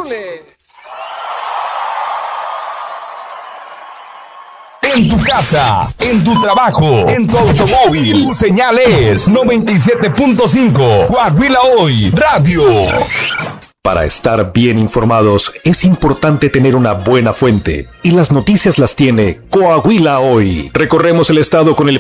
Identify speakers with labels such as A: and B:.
A: increíbles.
B: En tu casa, en tu trabajo, en tu automóvil, tu señal es 97.5 Coahuila Hoy Radio.
C: Para estar bien informados es importante tener una buena fuente y las noticias las tiene Coahuila Hoy. Recorremos el estado con el